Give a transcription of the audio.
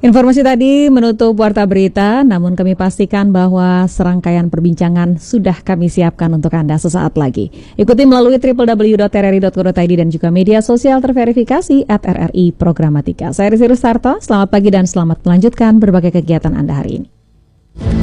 Informasi tadi menutup Warta Berita, namun kami pastikan bahwa serangkaian perbincangan sudah kami siapkan untuk Anda sesaat lagi. Ikuti melalui www.rri.co.id dan juga media sosial terverifikasi @RRI Programatika. Saya Rizky Rustarto, selamat pagi dan selamat melanjutkan berbagai kegiatan Anda hari ini.